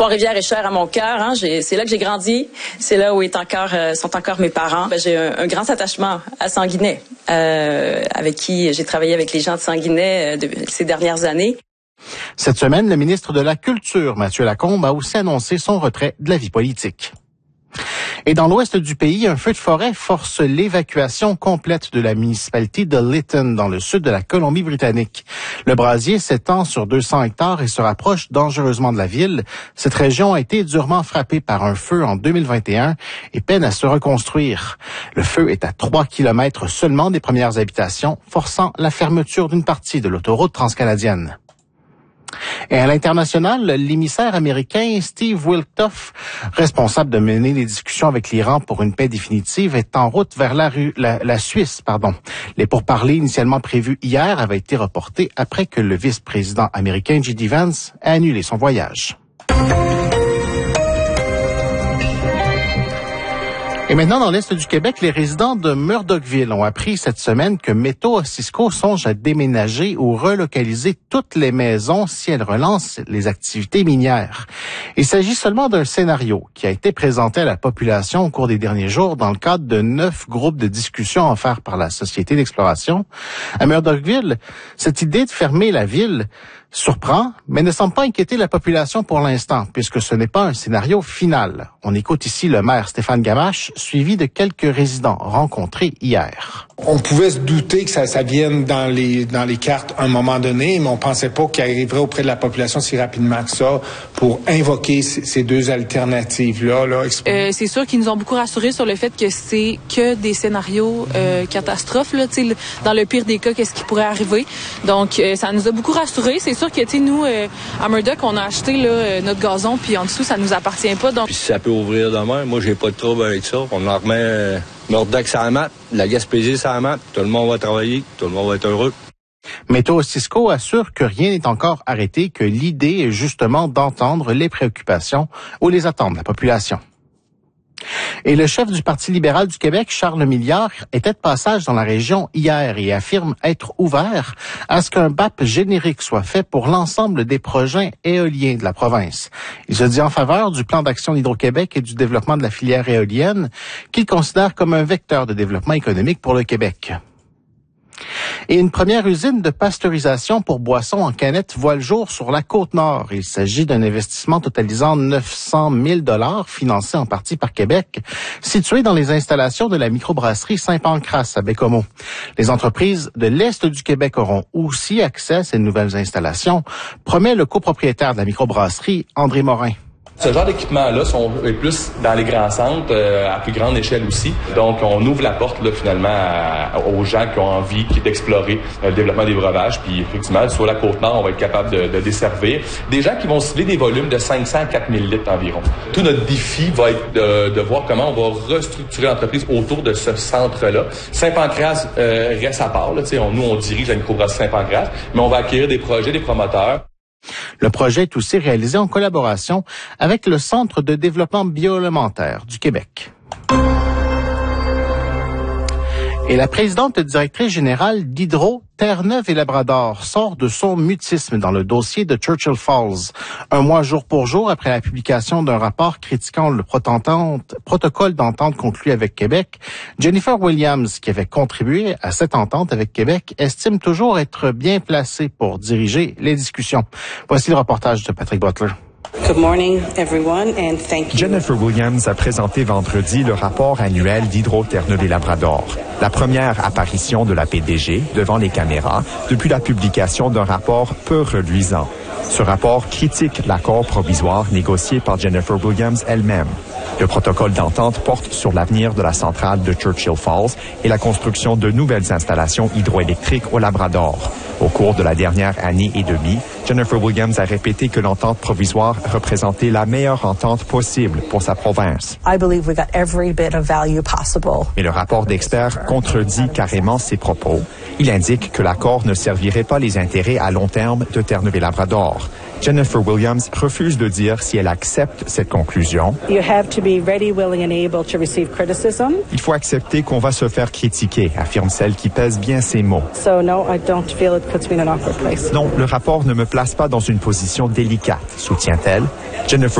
Trois-Rivières est cher à mon cœur. Hein. C'est là que j'ai grandi. C'est là où sont encore mes parents. J'ai un grand attachement à Sanguinet, avec qui j'ai travaillé avec les gens de Sanguinet ces dernières années. Cette semaine, le ministre de la Culture, Mathieu Lacombe, a aussi annoncé son retrait de la vie politique. Et dans l'ouest du pays, un feu de forêt force l'évacuation complète de la municipalité de Lytton, dans le sud de la Colombie-Britannique. Le brasier s'étend sur 200 hectares et se rapproche dangereusement de la ville. Cette région a été durement frappée par un feu en 2021 et peine à se reconstruire. Le feu est à 3 kilomètres seulement des premières habitations, forçant la fermeture d'une partie de l'autoroute transcanadienne. Et à l'international, l'émissaire américain Steve Witkoff, responsable de mener les discussions avec l'Iran pour une paix définitive, est en route vers la Suisse. Les pourparlers initialement prévus hier avaient été reportés après que le vice-président américain J.D. Vance a annulé son voyage. Et maintenant, dans l'est du Québec, les résidents de Murdochville ont appris cette semaine que Métaux-Cisco songe à déménager ou relocaliser toutes les maisons si elle relance les activités minières. Il s'agit seulement d'un scénario qui a été présenté à la population au cours des derniers jours dans le cadre de 9 groupes de discussion offerts par la Société d'exploration. À Murdochville, cette idée de fermer la ville surprend, mais ne semble pas inquiéter la population pour l'instant, puisque ce n'est pas un scénario final. On écoute ici le maire Stéphane Gamache, suivi de quelques résidents rencontrés hier. On pouvait se douter que ça vienne dans les cartes à un moment donné, mais on pensait pas qu'il arriverait auprès de la population si rapidement que ça pour invoquer ces deux alternatives-là. C'est sûr qu'ils nous ont beaucoup rassurés sur le fait que c'est que des scénarios catastrophes. Là, dans le pire des cas, qu'est-ce qui pourrait arriver. Donc, ça nous a beaucoup rassurés. C'est sûr que nous, à Murdoch, on a acheté notre gazon, puis en dessous, ça nous appartient pas. Donc... Puis si ça peut ouvrir demain, moi, j'ai pas de trouble avec ça. On en remet Murdoch sur la map, la Gaspésie sur la map, tout le monde va travailler, tout le monde va être heureux. Métaux-Cisco assure que rien n'est encore arrêté, que l'idée est justement d'entendre les préoccupations ou les attentes de la population. Et le chef du Parti libéral du Québec, Charles Milliard, était de passage dans la région hier et affirme être ouvert à ce qu'un BAP générique soit fait pour l'ensemble des projets éoliens de la province. Il se dit en faveur du plan d'action d'Hydro-Québec et du développement de la filière éolienne, qu'il considère comme un vecteur de développement économique pour le Québec. Et une première usine de pasteurisation pour boissons en canette voit le jour sur la Côte-Nord. Il s'agit d'un investissement totalisant 900 000 $ financé en partie par Québec, situé dans les installations de la microbrasserie Saint-Pancras à Baie-Comeau. Les entreprises de l'Est du Québec auront aussi accès à ces nouvelles installations, promet le copropriétaire de la microbrasserie, André Morin. Ce genre d'équipement-là sont plus dans les grands centres, à plus grande échelle aussi. Donc, on ouvre la porte là, finalement aux gens qui ont envie d'explorer le développement des breuvages. Puis, effectivement, sur la Côte-Nord, on va être capable de desservir des gens qui vont cibler des volumes de 500 à 4000 litres environ. Tout notre défi va être de voir comment on va restructurer l'entreprise autour de ce centre-là. Saint-Pancras reste à part. Là, nous, on dirige la microbrasserie Saint-Pancras, mais on va acquérir des projets, des promoteurs. Le projet est aussi réalisé en collaboration avec le Centre de développement bioalimentaire du Québec. Et la présidente directrice générale d'Hydro, Terre-Neuve et Labrador, sort de son mutisme dans le dossier de Churchill Falls. Un mois jour pour jour après la publication d'un rapport critiquant le protocole d'entente conclu avec Québec, Jennifer Williams, qui avait contribué à cette entente avec Québec, estime toujours être bien placée pour diriger les discussions. Voici le reportage de Patrick Butler. Good morning, everyone, and thank you. Jennifer Williams a présenté vendredi le rapport annuel d'Hydro-Terre-Neuve et Labrador, la première apparition de la PDG devant les caméras depuis la publication d'un rapport peu reluisant. Ce rapport critique l'accord provisoire négocié par Jennifer Williams elle-même. Le protocole d'entente porte sur l'avenir de la centrale de Churchill Falls et la construction de nouvelles installations hydroélectriques au Labrador. Au cours de la dernière année et demie, Jennifer Williams a répété que l'entente provisoire représentait la meilleure entente possible pour sa province. I believe we got every bit of value possible. Mais le rapport d'experts contredit carrément ses propos. Il indique que l'accord ne servirait pas les intérêts à long terme de Terre-Neuve et Labrador. Jennifer Williams refuse de dire si elle accepte cette conclusion. You have to be ready, willing and able to receive criticism. Il faut accepter qu'on va se faire critiquer, affirme celle qui pèse bien ses mots. So no, I don't feel it puts me in an awkward place. Non, le rapport ne me place pas dans une position délicate, soutient-elle. Jennifer